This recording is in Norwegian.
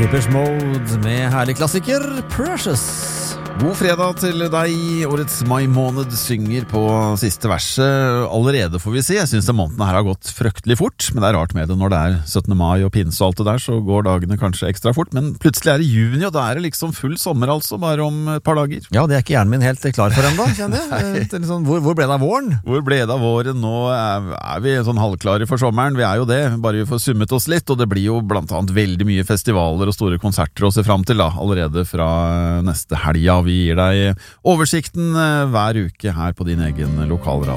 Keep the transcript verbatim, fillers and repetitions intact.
Depeche Mode med herlig klassiker Precious. God fredag til deg. Årets mai-måned synger på siste verset allerede, får vi si. Jeg synes den måneden her har gått frøktelig fort, men det er rart med det når det er syttende mai og pinse og alt det der, så går dagene kanskje ekstra fort. Men plutselig er det juni, og da er det liksom full sommer altså, bare om et par dager. Ja, det er ikke hjernen min helt klar for enda, kjenner jeg. Det er sånn, hvor, hvor ble det av våren? Hvor ble det av våren? Nå er, er vi sånn halvklare for sommeren. Vi er jo det, bare vi får summet oss litt, og det blir jo blant annet veldig mye festivaler og store konserter å se frem til da, allerede fra neste helg. Vi gir deg oversikten hver uke her på din egen lokalradio.